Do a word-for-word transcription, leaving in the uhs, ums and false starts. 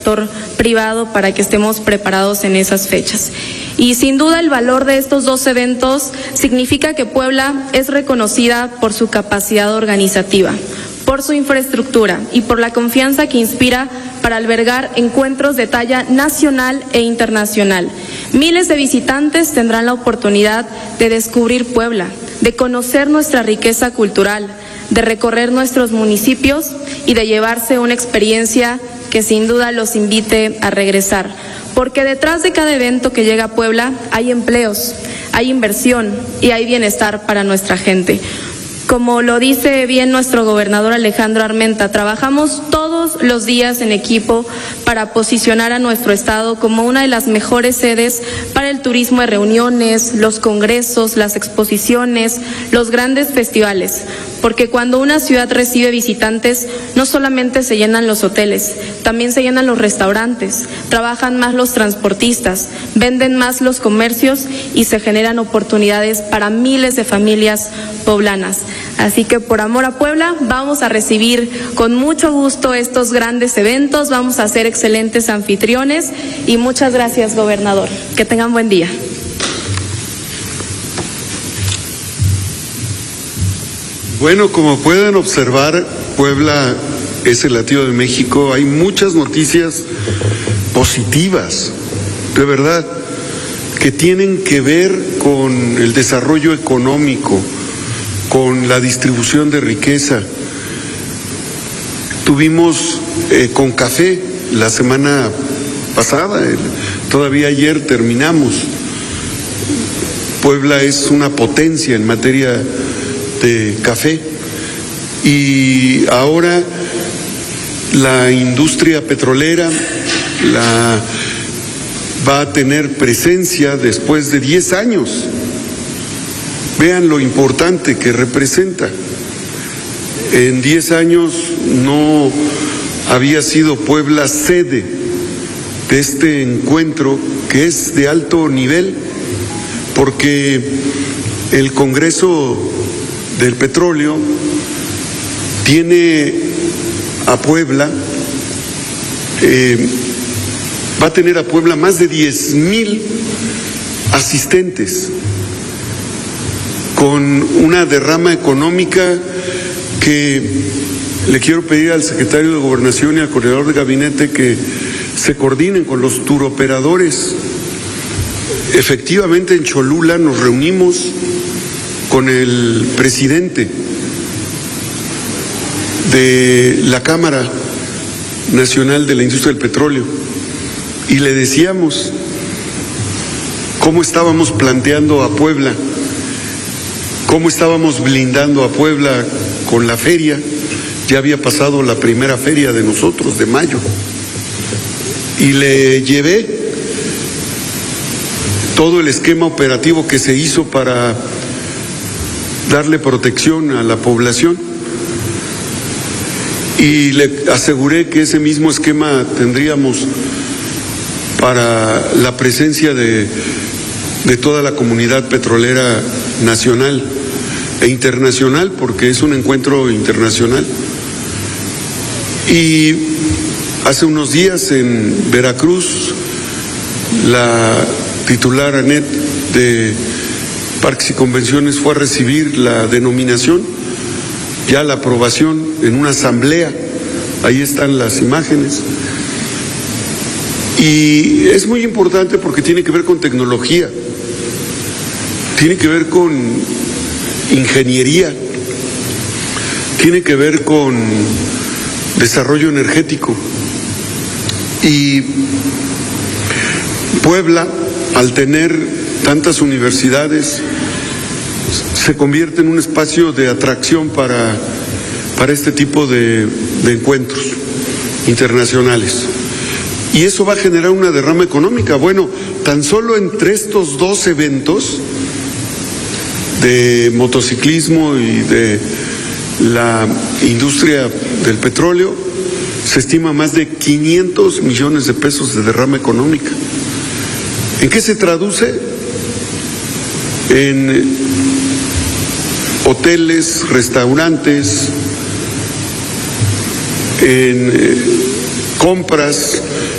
sector privado para que estemos preparados en esas fechas. Y sin duda el valor de estos dos eventos significa que Puebla es reconocida por su capacidad organizativa, por su infraestructura y por la confianza que inspira para albergar encuentros de talla nacional e internacional. Miles de visitantes tendrán la oportunidad de descubrir Puebla, de conocer nuestra riqueza cultural, de recorrer nuestros municipios y de llevarse una experiencia que sin duda los invite a regresar. Porque detrás de cada evento que llega a Puebla hay empleos, hay inversión y hay bienestar para nuestra gente. Como lo dice bien nuestro gobernador Alejandro Armenta, trabajamos todos los días en equipo para posicionar a nuestro estado como una de las mejores sedes para el turismo de reuniones, los congresos, las exposiciones, los grandes festivales. Porque cuando una ciudad recibe visitantes, no solamente se llenan los hoteles, también se llenan los restaurantes, trabajan más los transportistas, venden más los comercios y se generan oportunidades para miles de familias poblanas. Así que por amor a Puebla vamos a recibir con mucho gusto estos grandes eventos, vamos a ser excelentes anfitriones y muchas gracias, gobernador. Que tengan buen día. Bueno, como pueden observar, Puebla es el latido de México. Hay muchas noticias positivas, de verdad, que tienen que ver con el desarrollo económico, con la distribución de riqueza. Tuvimos eh, con café la semana pasada, eh, todavía ayer terminamos. Puebla es una potencia en materia de café y ahora la industria petrolera la va a tener presencia después de diez años. Vean lo importante que representa. En diez años no había sido Puebla sede de este encuentro que es de alto nivel, porque el Congreso del Petróleo tiene a Puebla, eh, va a tener a Puebla más de diez mil asistentes, con una derrama económica que le quiero pedir al secretario de Gobernación y al coordinador de gabinete que se coordinen con los turoperadores. Efectivamente, en Cholula nos reunimos con el presidente de la Cámara Nacional de la Industria del Petróleo y le decíamos cómo estábamos planteando a Puebla, cómo estábamos blindando a Puebla con la feria. Ya había pasado la primera feria de nosotros, de mayo, y le llevé todo el esquema operativo que se hizo para darle protección a la población y le aseguré que ese mismo esquema tendríamos para la presencia de, de toda la comunidad petrolera nacional e internacional, porque es un encuentro internacional. Y hace unos días en Veracruz, la titular ANET de Parques y Convenciones fue a recibir la denominación, ya la aprobación en una asamblea, ahí están las imágenes. Y es muy importante porque tiene que ver con tecnología, tiene que ver con ingeniería, tiene que ver con desarrollo energético. Y Puebla, al tener tantas universidades, se convierte en un espacio de atracción para, para este tipo de, de encuentros internacionales. Y eso va a generar una derrama económica. Bueno, tan solo entre estos dos eventos de motociclismo y de la industria del petróleo, se estima más de quinientos millones de pesos de derrama económica. ¿En qué se traduce? En hoteles, restaurantes, en compras